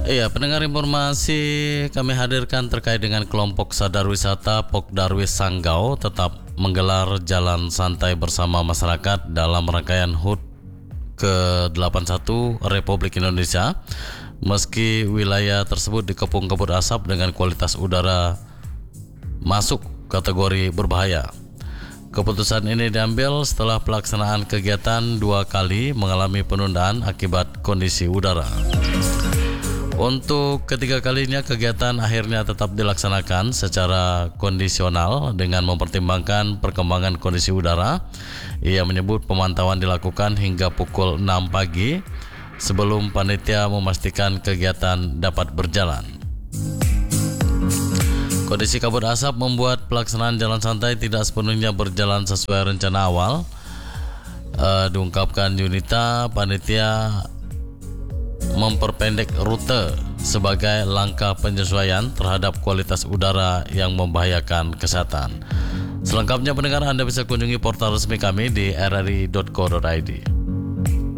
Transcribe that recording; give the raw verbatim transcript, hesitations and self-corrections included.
Iya, pendengar, informasi kami hadirkan terkait dengan kelompok sadar wisata Pokdarwis Sanggau tetap menggelar jalan santai bersama masyarakat dalam rangkaian H U T ke delapan puluh satu Republik Indonesia. Meski wilayah tersebut dikepung kabut asap dengan kualitas udara masuk kategori berbahaya. Keputusan ini diambil setelah pelaksanaan kegiatan dua kali mengalami penundaan akibat kondisi udara. Untuk ketiga kalinya kegiatan akhirnya tetap dilaksanakan secara kondisional dengan mempertimbangkan perkembangan kondisi udara. Ia menyebut pemantauan dilakukan hingga pukul enam pagi sebelum panitia memastikan kegiatan dapat berjalan. Kondisi kabut asap membuat pelaksanaan jalan santai tidak sepenuhnya berjalan sesuai rencana awal. Uh, diungkapkan Yunita, panitia memperpendek rute sebagai langkah penyesuaian terhadap kualitas udara yang membahayakan kesehatan. Selengkapnya pendengar, Anda bisa kunjungi portal resmi kami di r r i dot co dot i d.